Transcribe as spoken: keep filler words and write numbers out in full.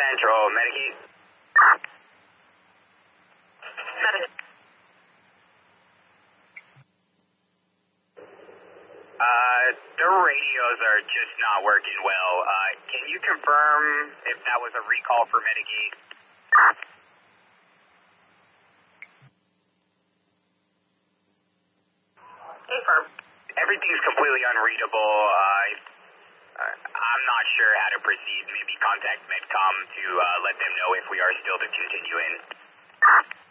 Central, Medicate. Medicate. Uh, the radios are just not working well. Uh, can you confirm if that was a recall for Medicate? Confirm. Everything's completely unreadable. Uh, I'm not sure how to proceed. Maybe contact Medcom to uh, let them know if we are still to continue in.